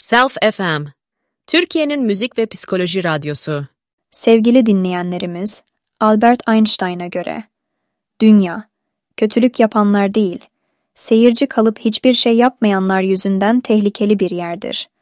Self FM, Türkiye'nin müzik ve psikoloji radyosu. Sevgili dinleyenlerimiz, Albert Einstein'a göre, dünya, kötülük yapanlar değil, seyirci kalıp hiçbir şey yapmayanlar yüzünden tehlikeli bir yerdir.